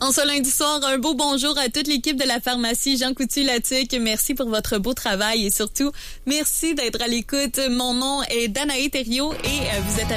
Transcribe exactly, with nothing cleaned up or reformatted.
En ce lundi soir, un beau bonjour à toute l'équipe de la pharmacie Jean Coutu-Latuc. Merci pour votre beau travail et surtout, merci d'être à l'écoute. Mon nom est Danae Thériault et vous êtes